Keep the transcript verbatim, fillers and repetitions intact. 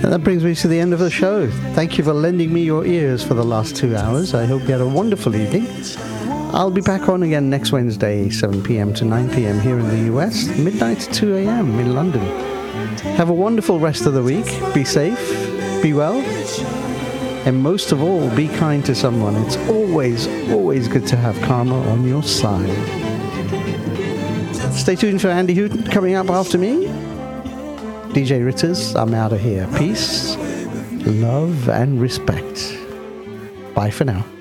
And that brings me to the end of the show. Thank you for lending me your ears for the last two hours. I hope you had a wonderful evening. I'll be back on again next Wednesday, seven p.m. to nine p.m. here in the U S, midnight to two a.m. in London. Have a wonderful rest of the week. Be safe, be well, and most of all, be kind to someone. It's always, always good to have karma on your side. Stay tuned for Andy Hooten coming up after me. D J Ritters, I'm out of here. Peace, love, and respect. Bye for now.